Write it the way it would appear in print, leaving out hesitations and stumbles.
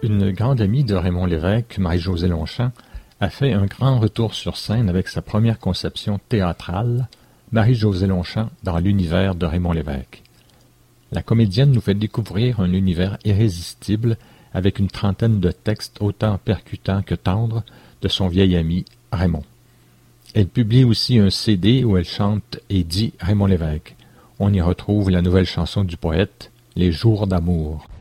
Une grande amie de Raymond Lévesque, Marie-Josée Longchamp, a fait un grand retour sur scène avec sa première conception théâtrale, Marie-Josée Longchamp dans l'univers de Raymond Lévesque. La comédienne nous fait découvrir un univers irrésistible avec une trentaine de textes autant percutants que tendres de son vieil ami Raymond. Elle publie aussi un CD où elle chante et dit Raymond Lévesque. On y retrouve la nouvelle chanson du poète, Les jours d'amour.